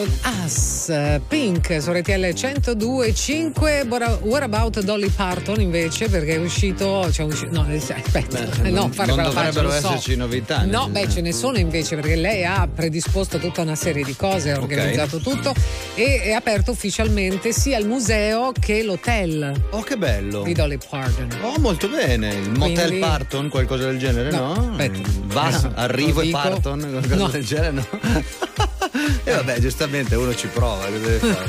Us, Pink su RTL 102.5. What about Dolly Parton invece, perché è uscito, no, aspetta, no, fare non quella faccia, dovrebbero lo so. esserci novità. No, ce ne sono invece, perché lei ha predisposto tutta una serie di cose, ha organizzato tutto e è aperto ufficialmente sia il museo che l'hotel. Oh, che bello! Di Dolly Parton. Oh, molto bene. Il Motel Parton, qualcosa del genere, no? Aspetta. Arrivo e Parton, qualcosa del genere, no? E vabbè, giustamente uno ci prova, che deve fare?